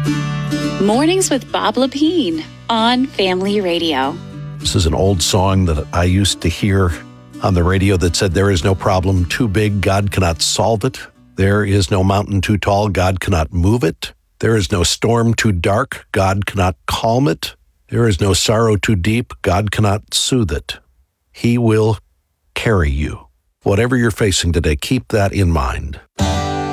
Mornings with Bob Lepine on Family Radio. This is an old song that I used to hear on the radio that said, "There is no problem too big, God cannot solve it. There is no mountain too tall, God cannot move it. There is no storm too dark, God cannot calm it. There is no sorrow too deep, God cannot soothe it. He will carry you." Whatever you're facing today, keep that in mind.